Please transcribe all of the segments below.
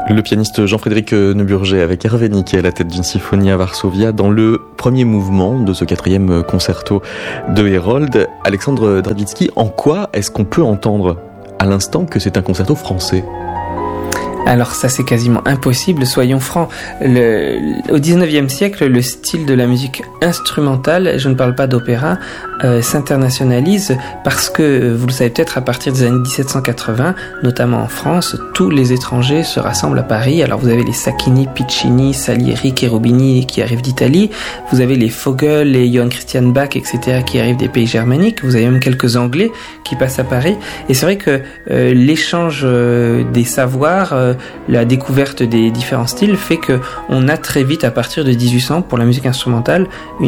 Le pianiste Jean-Frédéric Neuburger avec Hervé Niquet à la tête d'une symphonie à Varsovia dans le premier mouvement de ce 4e concerto de Herold. Alexandre Dravitsky, en quoi est-ce qu'on peut entendre à l'instant que c'est un concerto français ? Alors ça c'est quasiment impossible, soyons francs. Au 19e siècle, le style de la musique instrumentale, je ne parle pas d'opéra, s'internationalise parce que, vous le savez peut-être, à partir des années 1780, notamment en France, tous les étrangers se rassemblent à Paris. Alors vous avez les Sacchini, Piccini, Salieri, Cherubini qui arrivent d'Italie, vous avez les Vogel, les Johann Christian Bach, etc. qui arrivent des pays germaniques, vous avez même quelques Anglais qui passent à Paris. Et c'est vrai que l'échange des savoirs, la découverte des différents styles fait que on a très vite, à partir de 1800, pour la musique instrumentale,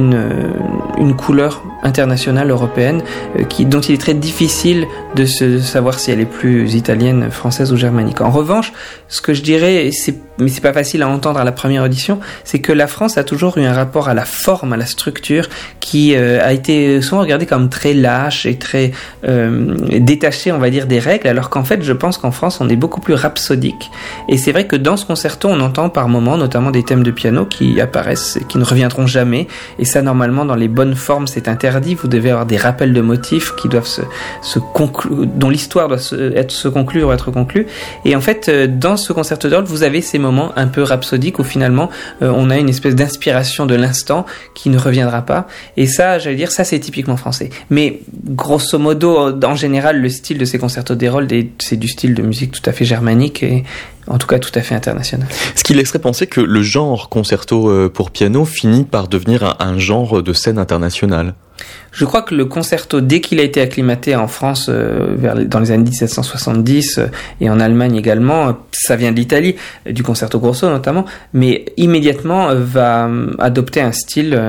une couleur internationale européenne dont il est très difficile de savoir si elle est plus italienne, française ou germanique. En revanche, ce que je dirais, mais c'est pas facile à entendre à la première audition, c'est que la France a toujours eu un rapport à la forme, à la structure, qui a été souvent regardé comme très lâche et très détaché, on va dire, des règles, alors qu'en fait, je pense qu'en France, on est beaucoup plus rhapsodique. Et c'est vrai que dans ce concerto, on entend par moments, notamment des thèmes de piano qui apparaissent et qui ne reviendront jamais. Et ça, normalement, dans les bonnes formes, c'est interdit. Vous devez avoir des rappels de motifs qui doivent dont l'histoire doit se conclure ou être conclue. Et en fait, dans ce concerto d'Herold, vous avez ces moments un peu rhapsodiques où finalement, on a une espèce d'inspiration de l'instant qui ne reviendra pas. Et ça, j'allais dire, ça, c'est typiquement français. Mais grosso modo, en général, le style de ces concertos d'Herold, c'est du style de musique tout à fait germanique et en tout cas tout à fait international. Ce qui laisserait penser que le genre concerto pour piano finit par devenir un genre de scène internationale. Je crois que le concerto, dès qu'il a été acclimaté en France dans les années 1770 et en Allemagne également, ça vient de l'Italie, du concerto grosso notamment, mais immédiatement va adopter un style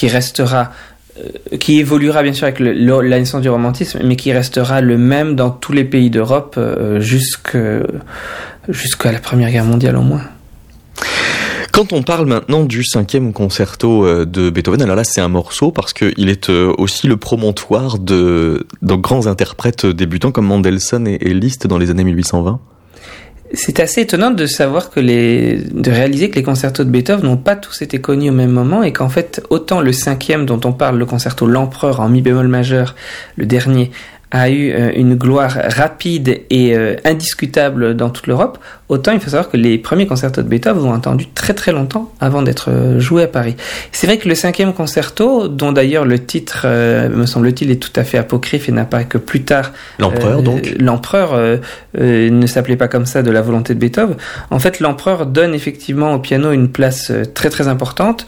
qui évoluera bien sûr avec la naissance du romantisme, mais qui restera le même dans tous les pays d'Europe jusqu'à la Première Guerre mondiale au moins. Quand on parle maintenant du 5e concerto de Beethoven, alors là c'est un morceau parce qu'il est aussi le promontoire de grands interprètes débutants comme Mendelssohn et Liszt dans les années 1820. C'est assez étonnant de savoir de réaliser que les concertos de Beethoven n'ont pas tous été connus au même moment et qu'en fait, autant le 5e dont on parle, le concerto L'Empereur en mi bémol majeur, le dernier, a eu une gloire rapide et indiscutable dans toute l'Europe, autant il faut savoir que les premiers concertos de Beethoven ont attendu très très longtemps avant d'être joués à Paris. C'est vrai que le 5e concerto, dont d'ailleurs le titre, me semble-t-il, est tout à fait apocryphe et n'apparaît que plus tard. L'Empereur donc. L'Empereur ne s'appelait pas comme ça de la volonté de Beethoven. En fait, l'Empereur donne effectivement au piano une place très très importante.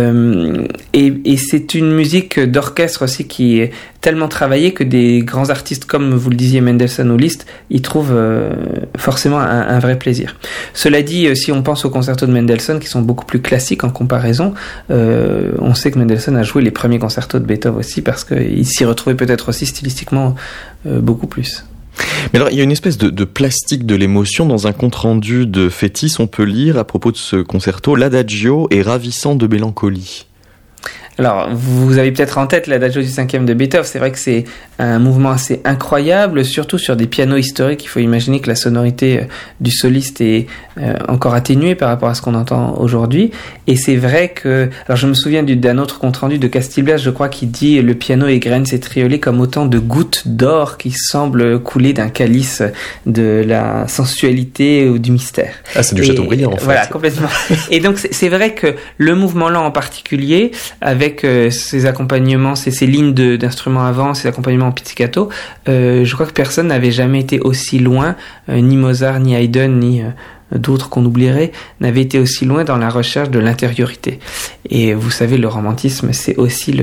Et c'est une musique d'orchestre aussi qui est tellement travaillée que des grands artistes comme vous le disiez Mendelssohn ou Liszt y trouvent forcément un vrai plaisir. Cela dit, si on pense aux concertos de Mendelssohn qui sont beaucoup plus classiques en comparaison, on sait que Mendelssohn a joué les premiers concertos de Beethoven aussi parce qu'il s'y retrouvait peut-être aussi stylistiquement beaucoup plus. Mais alors, il y a une espèce de plastique de l'émotion dans un compte-rendu de Fétis. On peut lire à propos de ce concerto, l'adagio est ravissant de mélancolie. Alors, vous avez peut-être en tête l'adagio du 5e de Beethoven. C'est vrai que c'est un mouvement assez incroyable, surtout sur des pianos historiques. Il faut imaginer que la sonorité du soliste est encore atténuée par rapport à ce qu'on entend aujourd'hui. Et c'est vrai que... Alors, je me souviens d'un autre compte-rendu de Castilblas, je crois, qui dit « Le piano égrène ses triolets comme autant de gouttes d'or qui semblent couler d'un calice de la sensualité ou du mystère. » Ah, c'est du Chateaubriand, en fait. Voilà, complètement. Et donc, c'est vrai que le mouvement-là en particulier, avec ces accompagnements, ces lignes d'instruments avant, ces accompagnements en pizzicato, je crois que personne n'avait jamais été aussi loin, ni Mozart, ni Haydn, ni d'autres qu'on oublierait, n'avaient été aussi loin dans la recherche de l'intériorité. Et vous savez, le romantisme, c'est aussi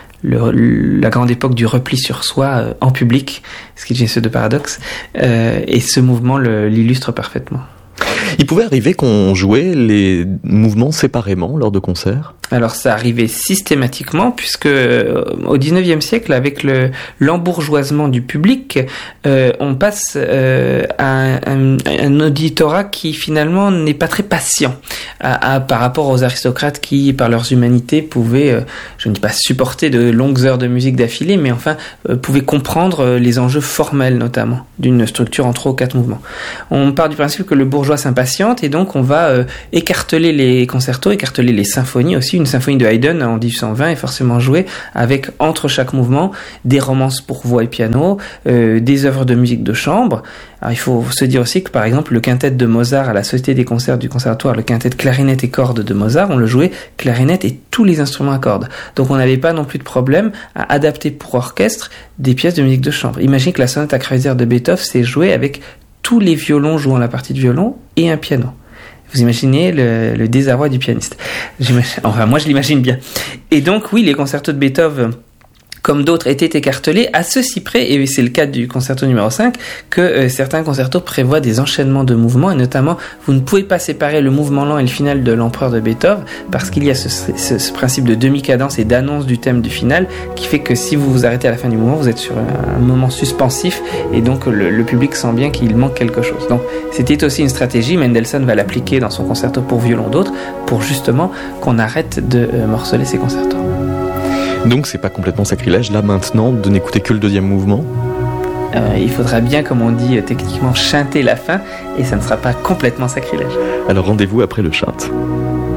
la grande époque du repli sur soi en public, ce qui est une espèce de paradoxe, et ce mouvement l'illustre parfaitement. Il pouvait arriver qu'on jouait les mouvements séparément lors de concerts ? Alors ça arrivait systématiquement puisque au XIXe siècle, avec l'embourgeoisement du public, on passe à un auditorat qui finalement n'est pas très patient par rapport aux aristocrates qui, par leurs humanités, pouvaient, je ne dis pas supporter de longues heures de musique d'affilée, mais enfin pouvaient comprendre les enjeux formels notamment d'une structure en 3 ou 4 mouvements. On part du principe que le bourgeois s'impatiente et donc on va écarteler les concertos, écarteler les symphonies aussi. Une symphonie de Haydn en 1820 est forcément jouée avec, entre chaque mouvement, des romances pour voix et piano, des œuvres de musique de chambre. Alors il faut se dire aussi que par exemple le quintet de Mozart à la Société des concerts du Conservatoire, le quintet de clarinette et cordes de Mozart, on le jouait clarinette et tous les instruments à cordes. Donc on n'avait pas non plus de problème à adapter pour orchestre des pièces de musique de chambre. Imaginez que la sonate à Kreutzer de Beethoven s'est jouée avec tous les violons jouant la partie de violon et un piano. Vous imaginez le désarroi du pianiste. Enfin, moi je l'imagine bien. Et donc oui, les concertos de Beethoven, comme d'autres, étaient écartelés à ceci près, et c'est le cas du concerto numéro 5, que certains concertos prévoient des enchaînements de mouvements, et notamment, vous ne pouvez pas séparer le mouvement lent et le final de l'empereur de Beethoven, parce qu'il y a ce principe de demi-cadence et d'annonce du thème du final, qui fait que si vous vous arrêtez à la fin du mouvement, vous êtes sur un moment suspensif, et donc le public sent bien qu'il manque quelque chose. Donc c'était aussi une stratégie, Mendelssohn va l'appliquer dans son concerto pour violon d'autres, pour justement qu'on arrête de morceler ces concertos. Donc c'est pas complètement sacrilège là maintenant de n'écouter que le deuxième mouvement? Il faudra bien, comme on dit techniquement, chanter la fin et ça ne sera pas complètement sacrilège. Alors rendez-vous après le chant.